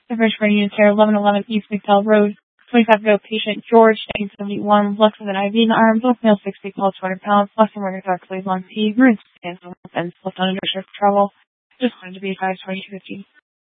The first for unit care, 1111 East McDowell Road. 25-year-old patient George, 1971, left with an IV in the arm, both male 6 feet tall, 200 pounds, left and wearing a dark sleeve long tee, maroon pants, and left on a shirt for travel. Just wanted to be advised 2250.